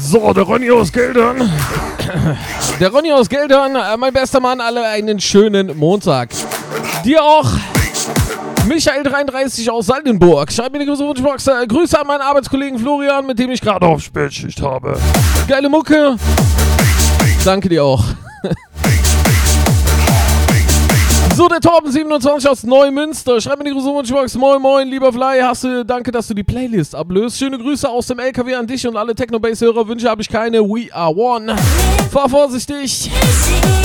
So, der Ronny aus Geldern. Der Ronny aus Geldern, mein bester Mann, alle einen schönen Montag. Dir auch. Michael33 aus Saldenburg. Schreib mir eine große Wunschbox. Grüße an meinen Arbeitskollegen Florian, mit dem ich gerade auf Spätschicht habe. Geile Mucke. Danke dir auch. So, der Torben27 aus Neumünster. Schreib mir die große Wunschbox. Moin, moin, lieber Fly. Danke, dass du die Playlist ablöst. Schöne Grüße aus dem LKW an dich und alle Techno-Bass-Hörer. Wünsche habe ich keine. We are one. Fahr vorsichtig.